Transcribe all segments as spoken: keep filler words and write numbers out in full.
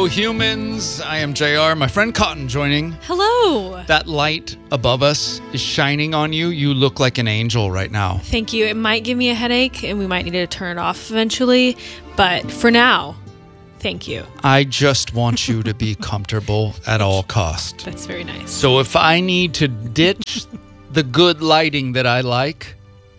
Hello, humans. I am J R. My friend Cotton joining. Hello. That light above us is shining on you. You look like an angel right now. Thank you. It might give me a headache, and we might need to turn it off eventually. But for now, thank you. I just want you to be comfortable at all costs. That's very nice. So if I need to ditch the good lighting that I like,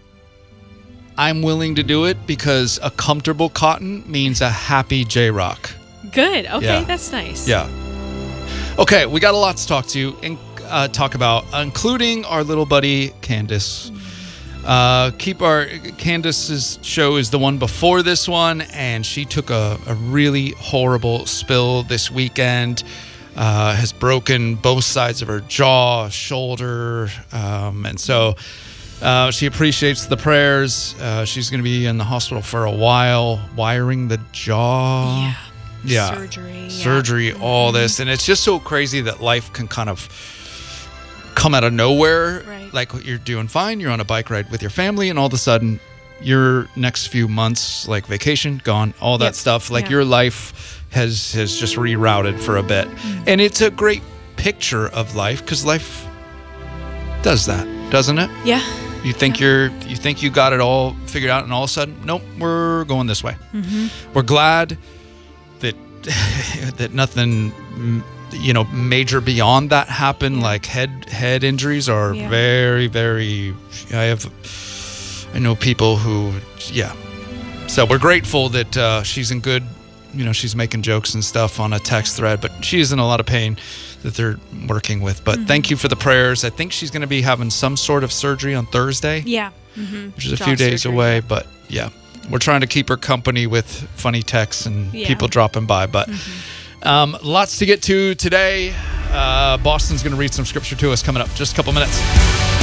I'm willing to do it because a comfortable Cotton means a happy J-Rock. Good. Okay, Yeah. that's nice. Yeah. Okay, we got a lot to talk to you and uh, talk about, including our little buddy Candace. Uh, keep our Candace's show is the one before this one, and she took a, a really horrible spill this weekend. Uh, has broken both sides of her jaw, shoulder, um, and so. Uh, she appreciates the prayers. Uh, she's going to be in the hospital for a while, wiring the jaw. Yeah. Yeah. Surgery. Surgery, yeah. all this. And it's just so crazy that life can kind of come out of nowhere. Right. Like you're doing fine. You're on a bike ride with your family, and all of a sudden, your next few months, like vacation, gone, all that Yep. stuff. Like Yeah. your life has, has just rerouted for a bit. Mm. And it's a great picture of life because life does that, doesn't it? Yeah. You think Yeah. you're, you think you got it all figured out, and all of a sudden, nope, we're going this way. Mm-hmm. We're glad that that nothing, mm, you know, major beyond that happened. Yeah. Like head head injuries are Yeah. very, very. I have, I know people who, yeah. So we're grateful that uh, she's in good. You know, she's making jokes and stuff on a text thread, but she's in a lot of pain that they're working with. But Mm-hmm. thank you for the prayers. I think she's going to be having some sort of surgery on Thursday, Yeah. Mm-hmm. which is a few days away. But yeah, we're trying to keep her company with funny texts and Yeah. people dropping by. But Mm-hmm. um, lots to get to today. Uh, Boston's going to read some scripture to us coming up just a couple minutes.